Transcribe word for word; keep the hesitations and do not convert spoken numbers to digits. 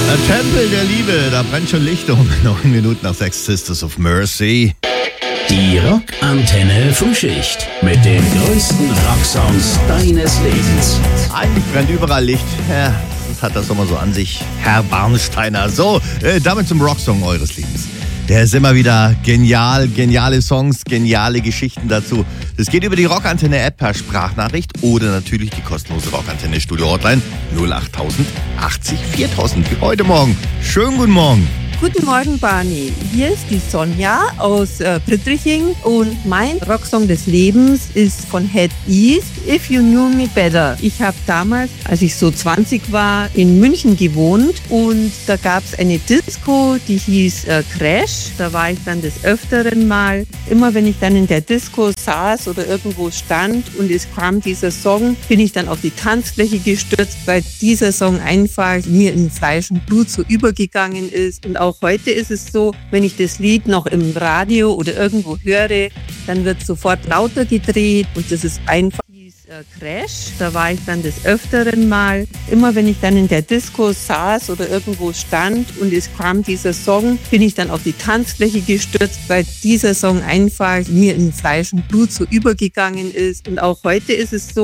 Der Tempel der Liebe, da brennt schon Licht um. Neun Minuten nach sechs, Sisters of Mercy. Die Rockantenne Frühschicht mit den größten Rocksongs deines Lebens. Eigentlich brennt überall Licht. Ja, das hat das doch mal so an sich, Herr Barnsteiner. So, äh, damit zum Rocksong eures Lebens. Der ist immer wieder genial, geniale Songs, geniale Geschichten dazu. Das geht über die Rockantenne-App per Sprachnachricht oder natürlich die kostenlose Rockantenne-Studio-Hotline null acht tausend achtzig viertausend wie heute Morgen. Schönen guten Morgen. Guten Morgen, Barney. Hier ist die Sonja aus äh, Prittriching und mein Rocksong des Lebens ist von Head East, If You Knew Me Better. Ich habe damals, als ich so zwanzig war, in München gewohnt und da gab es eine Disco, die hieß äh, Crash. Da war ich dann des Öfteren mal. Immer wenn ich dann in der Disco saß oder irgendwo stand und es kam dieser Song, bin ich dann auf die Tanzfläche gestürzt, weil dieser Song einfach mir in Fleisch und Blut so übergegangen ist. Und auch Auch heute ist es so, wenn ich das Lied noch im Radio oder irgendwo höre, dann wird sofort lauter gedreht und das ist einfach äh, Crash. Da war ich dann des Öfteren mal. Immer wenn ich dann in der Disco saß oder irgendwo stand und es kam dieser Song, bin ich dann auf die Tanzfläche gestürzt, weil dieser Song einfach mir in Fleisch und Blut so übergegangen ist. Und auch heute ist es so,